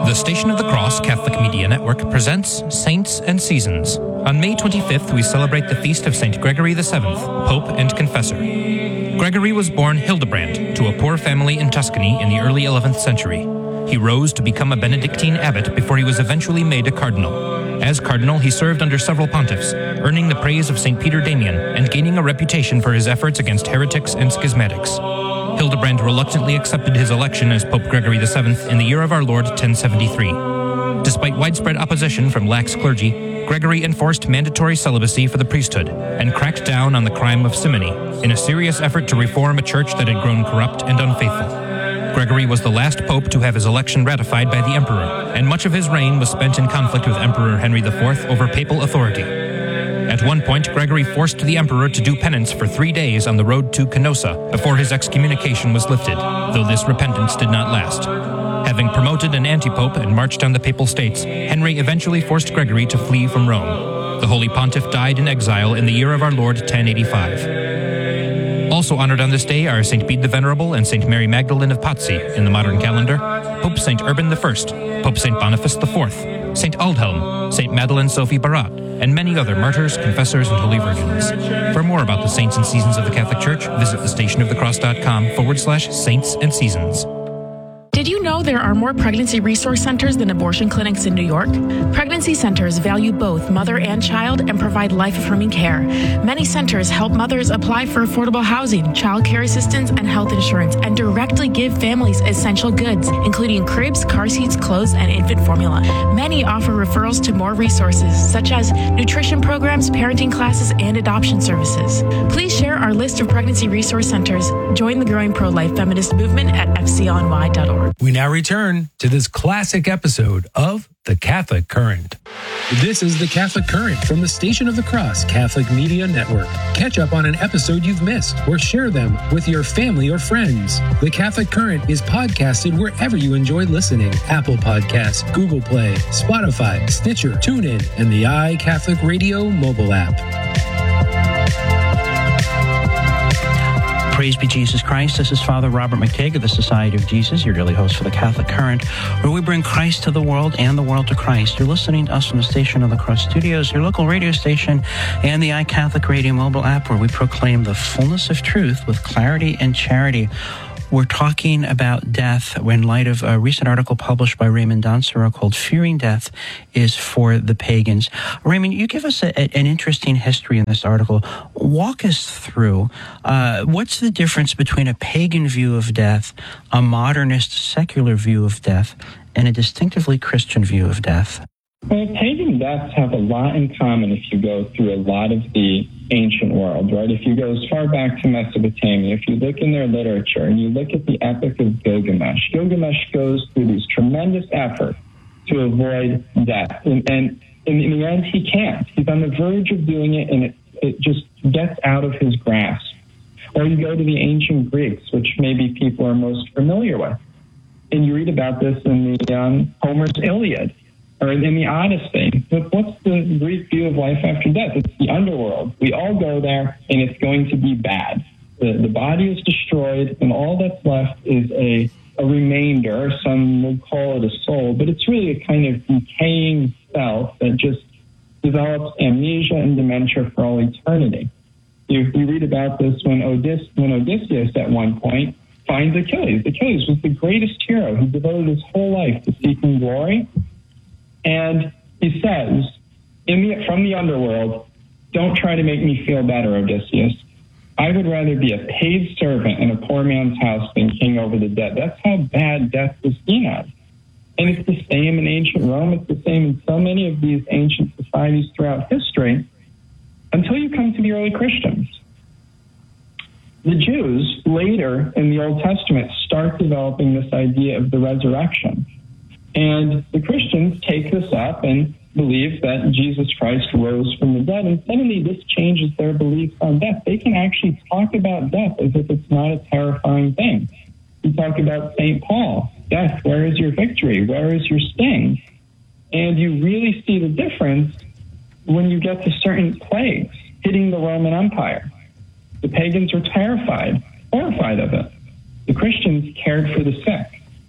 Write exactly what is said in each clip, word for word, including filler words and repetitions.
The Station of the Cross Catholic Media Network presents Saints and Seasons. On May twenty-fifth, we celebrate the feast of Saint Gregory the Seventh, Pope and Confessor. Gregory was born Hildebrand to a poor family in Tuscany in the early eleventh century. He rose to become a Benedictine abbot before he was eventually made a cardinal. As cardinal, he served under several pontiffs, earning the praise of Saint Peter Damian and gaining a reputation for his efforts against heretics and schismatics. Hildebrand reluctantly accepted his election as Pope Gregory the Seventh in the year of our Lord ten seventy-three. Despite widespread opposition from lax clergy, Gregory enforced mandatory celibacy for the priesthood and cracked down on the crime of simony in a serious effort to reform a church that had grown corrupt and unfaithful. Gregory was the last pope to have his election ratified by the emperor, and much of his reign was spent in conflict with Emperor Henry the Fourth over papal authority. At one point, Gregory forced the emperor to do penance for three days on the road to Canossa before his excommunication was lifted, though this repentance did not last. Having promoted an antipope and marched on the papal states, Henry eventually forced Gregory to flee from Rome. The Holy Pontiff died in exile in the year of our Lord ten eighty-five. Also honored on this day are Saint Bede the Venerable and Saint Mary Magdalene of Pazzi in the modern calendar, Pope Saint Urban the First, Pope Saint Boniface the Fourth, Saint Aldhelm, Saint Madeleine Sophie Barat, and many other martyrs, confessors, and holy virgins. For more about the saints and seasons of the Catholic Church, visit thestationofthecross.com forward slash saints and seasons. Did you know there are more pregnancy resource centers than abortion clinics in New York? Pregnancy centers value both mother and child and provide life-affirming care. Many centers help mothers apply for affordable housing, child care assistance, and health insurance, and directly give families essential goods, including cribs, car seats, clothes, and infant formula. Many offer referrals to more resources, such as nutrition programs, parenting classes, and adoption services. Please share our list of pregnancy resource centers. Join the growing pro-life feminist movement at f c l n y dot org. We now return to this classic episode of The Catholic Current. This is The Catholic Current from the Station of the Cross Catholic Media Network. Catch up on an episode you've missed or share them with your family or friends. The Catholic Current is podcasted wherever you enjoy listening. Apple Podcasts, Google Play, Spotify, Stitcher, TuneIn, and the iCatholic Radio mobile app. Praise be Jesus Christ. This is Father Robert McTague of the Society of Jesus, your daily host for the Catholic Current, where we bring Christ to the world and the world to Christ. You're listening to us from the Station of the Cross Studios, your local radio station, and the iCatholic Radio mobile app, where we proclaim the fullness of truth with clarity and charity. We're talking about death in light of a recent article published by Raymond Donsero called Fearing Death is for the Pagans. Raymond, you give us a, a, an interesting history in this article. Walk us through uh, what's the difference between a pagan view of death, a modernist secular view of death, and a distinctively Christian view of death? Well, pagan deaths have a lot in common if you go through a lot of the ancient world, right? If you go as far back to Mesopotamia, if you look in their literature and you look at the Epic of Gilgamesh, Gilgamesh goes through these tremendous efforts to avoid death. And, and in the end, he can't. He's on the verge of doing it, and it, it just gets out of his grasp. Or you go to the ancient Greeks, which maybe people are most familiar with. And you read about this in the um, Homer's Iliad, or in the Odyssey. But what's the Greek view of life after death? It's the underworld. We all go there, and it's going to be bad. The, the body is destroyed, and all that's left is a, a remainder. Some would call it a soul, but it's really a kind of decaying self that just develops amnesia and dementia for all eternity. You, you read about this when, Odys, when Odysseus, at one point, finds Achilles. Achilles was the greatest hero. He devoted his whole life to seeking glory. And he says, in the, from the underworld, don't try to make me feel better, Odysseus. I would rather be a paid servant in a poor man's house than king over the dead. That's how bad death was seen as. And it's the same in ancient Rome. It's the same in so many of these ancient societies throughout history, until you come to the early Christians. The Jews, later in the Old Testament, start developing this idea of the resurrection. And the Christians take this up and believe that Jesus Christ rose from the dead. And suddenly this changes their beliefs on death. They can actually talk about death as if it's not a terrifying thing. You talk about Saint Paul. Death, where is your victory? Where is your sting? And you really see the difference when you get to certain plagues hitting the Roman Empire. The pagans were terrified, horrified of it. The Christians cared for the sick.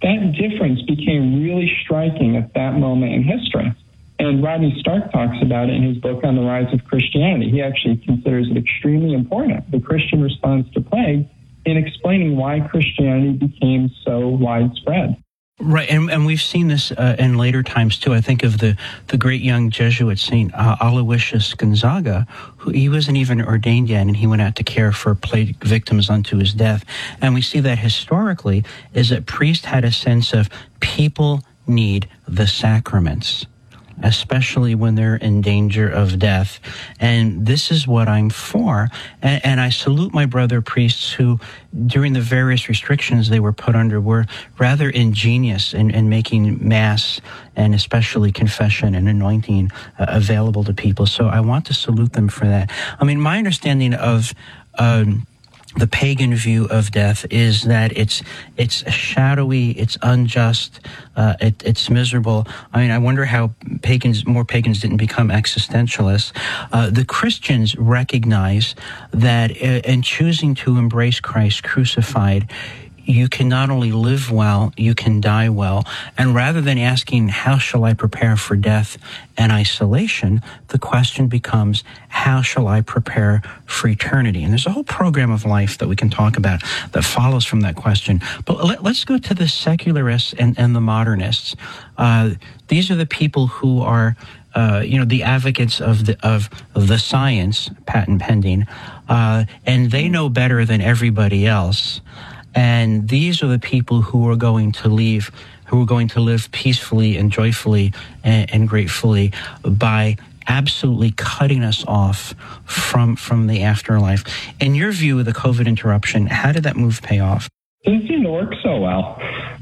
that difference became really striking at that moment in history. And Rodney Stark talks about it in his book on the rise of Christianity. He actually considers it extremely important, the Christian response to plague, in explaining why Christianity became so widespread. Right, and, and we've seen this uh, in later times, too. I think of the, the great young Jesuit Saint uh, Aloysius Gonzaga, who he wasn't even ordained yet, and he went out to care for plague victims unto his death. And we see that historically is that priests had a sense of people need the sacraments, especially when they're in danger of death. And this is what I'm for. And, and I salute my brother priests who, during the various restrictions they were put under, were rather ingenious in, in making Mass and especially confession and anointing uh, available to people. So I want to salute them for that. I mean, my understanding of um, the pagan view of death is that it's it's shadowy, it's unjust, uh, it, it's miserable. I mean, I wonder how pagans, more pagans didn't become existentialists. Uh, the Christians recognize that uh, in choosing to embrace Christ crucified, you can not only live well, you can die well. And rather than asking, how shall I prepare for death and isolation, the question becomes, how shall I prepare for eternity? And there's a whole program of life that we can talk about that follows from that question. But let, let's go to the secularists and, and the modernists. Uh, these are the people who are Uh, you know, the advocates of the of, of the science, patent pending, uh, and they know better than everybody else. And these are the people who are going to leave, who are going to live peacefully and joyfully and, and gratefully by absolutely cutting us off from from the afterlife. In your view of the COVID interruption, how did that move pay off? It didn't work so well.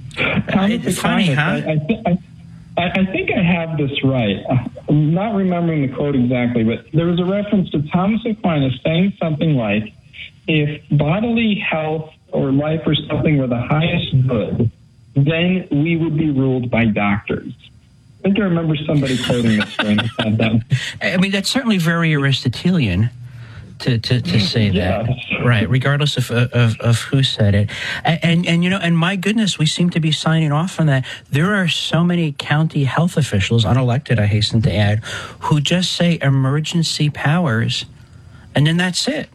Thomas it's funny, huh? I, I, th- I, I think I have this right. I'm not remembering the quote exactly, but there was a reference to Thomas Aquinas saying something like, if bodily health or life or something were the highest good, then we would be ruled by doctors. I think I remember somebody quoting this during the pandemic. I mean, that's certainly very Aristotelian to, to, to say that, yes. Right, regardless of, of of who said it. And, and, and, you know, and my goodness, we seem to be signing off on that. There are so many county health officials, unelected, I hasten to add, who just say emergency powers, and then that's it.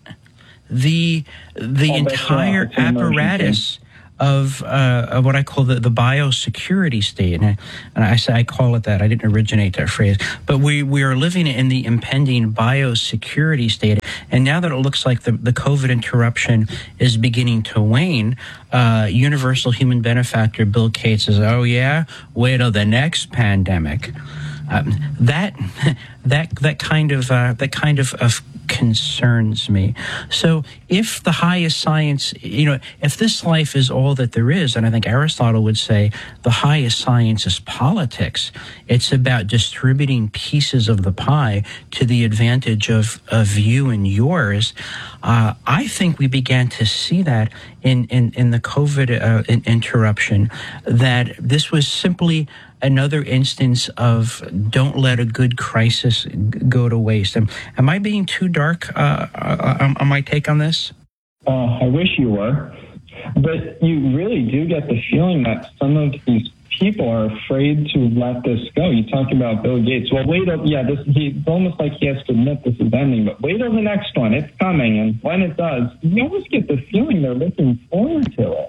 The the oh, entire right. apparatus of, uh, of what I call the, the biosecurity state, and I, and I say I call it that. I didn't originate that phrase, but we, we are living in the impending biosecurity state. And now that it looks like the, the COVID interruption is beginning to wane, uh, universal human benefactor Bill Gates says, "Oh yeah, wait till the next pandemic." Um, that that that kind of uh, that kind of, of concerns me. So if the highest science, you know, if this life is all that there is, and I think Aristotle would say the highest science is politics, it's about distributing pieces of the pie to the advantage of, of you and yours. Uh, I think we began to see that in, in, in the COVID uh, in, interruption, that this was simply another instance of don't let a good crisis go to waste. Am, am I being too dark uh, uh, on my take on this? Uh, I wish you were. But you really do get the feeling that some of these people are afraid to let this go. You talk about Bill Gates. Well, wait till, yeah, this, he, it's almost like he has to admit this is ending, but wait till the next one. It's coming. And when it does, you always get the feeling they're looking forward to it.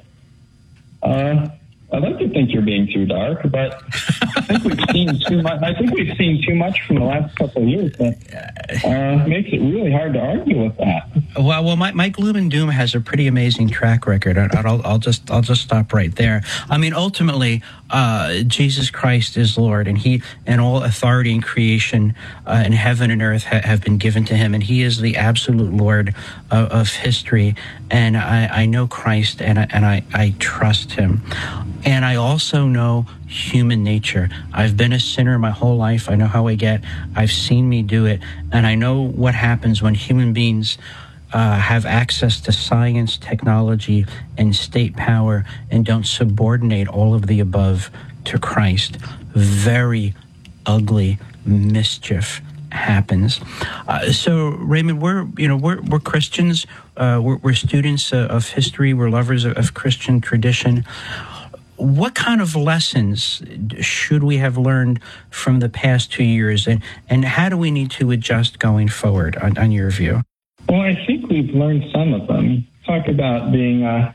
Uh, I'd like to think you're being too dark, but I think we've seen too much. I think we've seen too much from the last couple of years that uh, makes it really hard to argue with that. Well, well, my, my gloom and doom has a pretty amazing track record. I, I'll, I'll just, I'll just stop right there. I mean, ultimately, uh, Jesus Christ is Lord, and He and all authority in creation, uh, in heaven and earth, ha- have been given to Him, and He is the absolute Lord of, of history. And I, I know Christ, and I, and I, I trust Him. And I also know human nature. I've been a sinner my whole life. I know how I get. I've seen me do it. And I know what happens when human beings uh, have access to science, technology, and state power and don't subordinate all of the above to Christ. Very ugly mischief happens. Uh, so, Raymond, we're you know we're we're Christians. Uh, we're, we're students uh, of history. We're lovers of, of Christian tradition. what kind of lessons should we have learned from the past two years, and, and how do we need to adjust going forward, on, on your view? Well, I think we've learned some of them. Talk about being uh,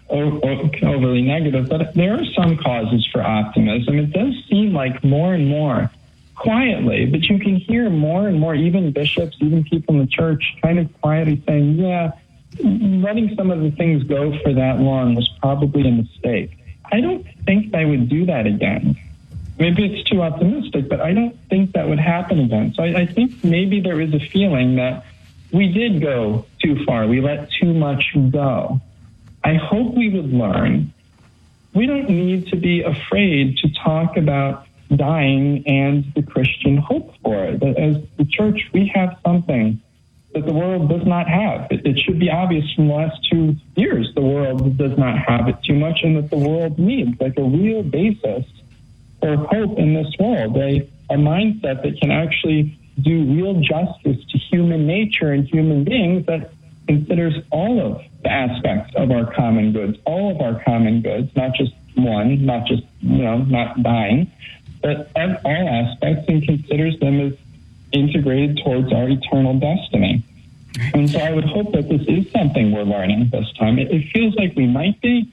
overly negative, but there are some causes for optimism. It does seem like more and more, quietly, but you can hear more and more, even bishops, even people in the church, kind of quietly saying, yeah, letting some of the things go for that long was probably a mistake. I don't think I would do that again. Maybe it's too optimistic, but I don't think that would happen again. So I, I think maybe there is a feeling that we did go too far. We let too much go. I hope we would learn. We don't need to be afraid to talk about dying and the Christian hope for it. That as the church, we have something that the world does not have. It, it should be obvious from the last two years the world does not have it too much, and that the world needs like a real basis for hope in this world, a, a mindset that can actually do real justice to human nature and human beings, that considers all of the aspects of our common goods, all of our common goods, not just one, not just, you know, not dying, but all aspects, and considers them as integrated towards our eternal destiny. And so I would hope that this is something we're learning this time. It, it feels like we might be.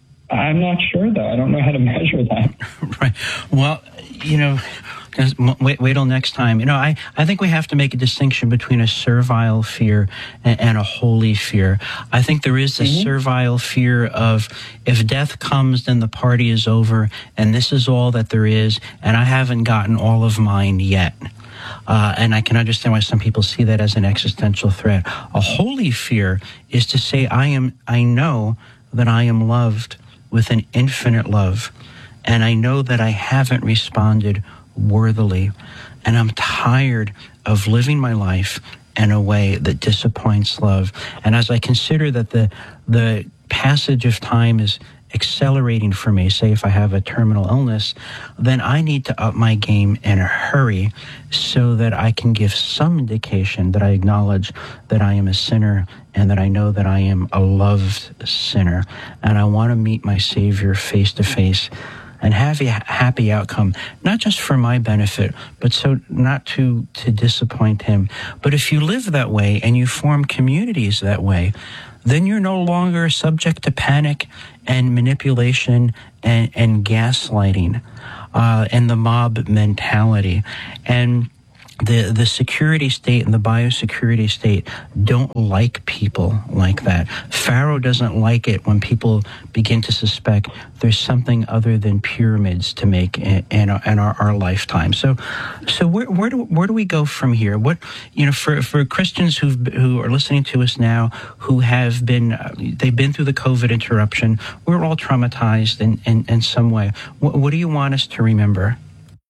I'm not sure, though. I don't know how to measure that. Right. Well, you know, wait, wait till next time. You know, I, I think we have to make a distinction between a servile fear and, and a holy fear. I think there is a mm-hmm. servile fear of, if death comes, then the party is over, and this is all that there is, and I haven't gotten all of mine yet. Uh, and I can understand why some people see that as an existential threat. A holy fear is to say, I am, I know that I am loved with an infinite love, and I know that I haven't responded worthily, and I'm tired of living my life in a way that disappoints love. And as I consider that the the passage of time is accelerating for me, say if I have a terminal illness, then I need to up my game in a hurry so that I can give some indication that I acknowledge that I am a sinner and that I know that I am a loved sinner, and I want to meet my Savior face to face and have a happy outcome, not just for my benefit, but so not to, to disappoint him. But if you live that way and you form communities that way, then you're no longer subject to panic and manipulation and, and gaslighting uh, and the mob mentality. And the the security state and the biosecurity state don't like people like that. Pharaoh doesn't like it when people begin to suspect there's something other than pyramids to make in, in, our, in our, our lifetime. So, so where where do where do we go from here? What you know for for Christians who who are listening to us now, who have been uh, they've been through the COVID interruption. We're all traumatized in in, in some way. What, what do you want us to remember?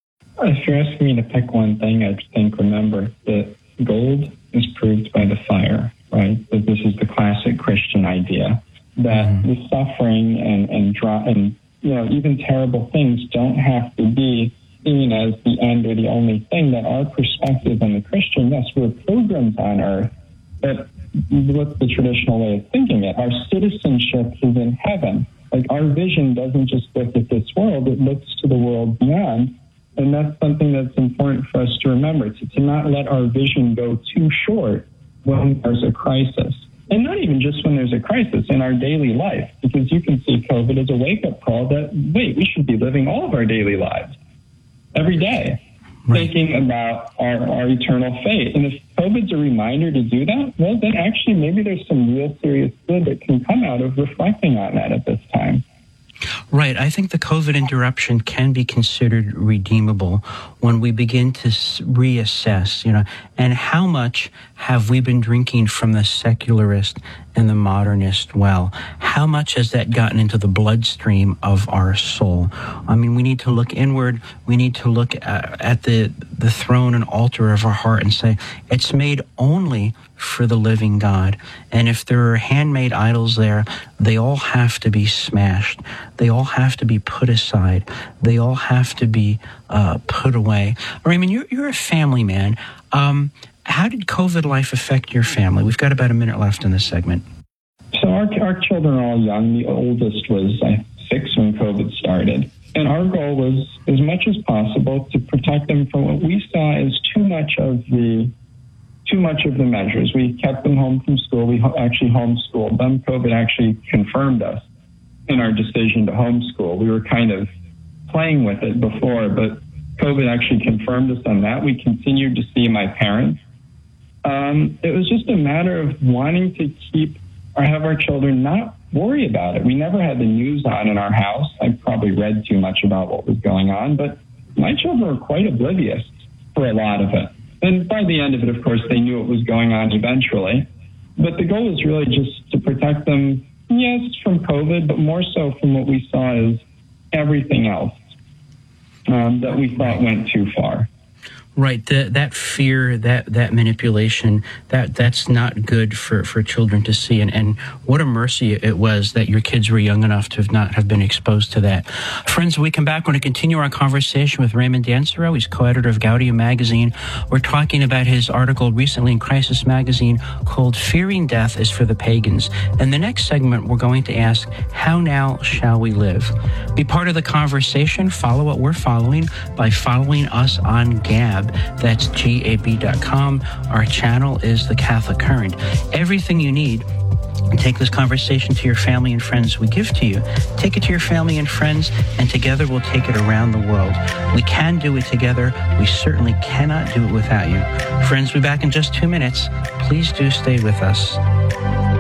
If you're asking me to pick one thing, I'd think, remember that gold is proved by the fire, right? That this is the classic Christian idea, that mm-hmm. the suffering and, and, draw, and, you know, even terrible things don't have to be seen as the end or the only thing, that our perspective in the Christian, yes, we're pilgrims on earth, but what's the traditional way of thinking it? Our citizenship is in heaven. Like, our vision doesn't just look at this world, it looks to the world beyond. And that's something that's important for us to remember, to, to not let our vision go too short when there's a crisis. And not even just when there's a crisis, in our daily life, because you can see COVID as a wake-up call that, wait, we should be living all of our daily lives every day, right, thinking about our, our eternal fate. And if COVID's a reminder to do that, well, then actually maybe there's some real serious good that can come out of reflecting on that at this time. Right. I think the COVID interruption can be considered redeemable when we begin to reassess, you know, and how much have we been drinking from the secularist and the modernist well? How much has that gotten into the bloodstream of our soul? I mean, we need to look inward. We need to look at, at the, the throne and altar of our heart and say, it's made only for the living God. And if there are handmade idols there, they all have to be smashed. They all have to be put aside. They all have to be uh, put away. Raymond, you're, you're a family man. Um, how did COVID life affect your family? We've got about a minute left in this segment. So our, our children are all young. The oldest was uh, six when COVID started. And our goal was, as much as possible, to protect them from what we saw as too much of the too much of the measures. We kept them home from school. We ho- actually homeschooled them. COVID actually confirmed us in our decision to homeschool. We were kind of playing with it before, but COVID actually confirmed us on that. We continued to see my parents. Um, it was just a matter of wanting to keep or have our children not worry about it. We never had the news on in our house. I probably read too much about what was going on, but my children were quite oblivious for a lot of it. And by the end of it, of course, they knew what was going on eventually. But the goal was really just to protect them, yes, from COVID, but more so from what we saw as everything else um, that we thought went too far. Right, the, that fear, that that manipulation, that that's not good for, for children to see. And, and what a mercy it was that your kids were young enough to have not have been exposed to that. Friends, when we come back, we're going to continue our conversation with Raymond Dancero. He's co-editor of Gaudium magazine. We're talking about his article recently in Crisis magazine called Fearing Death is for the Pagans. In the next segment, we're going to ask, how now shall we live? Be part of the conversation. Follow what we're following by following us on Gab. That's G A B dot com. Our channel is The Catholic Current. Everything you need. Take this conversation to your family and friends we give to you. Take it to your family and friends, and together we'll take it around the world. We can do it together. We certainly cannot do it without you. Friends, we'll be back in just two minutes. Please do stay with us.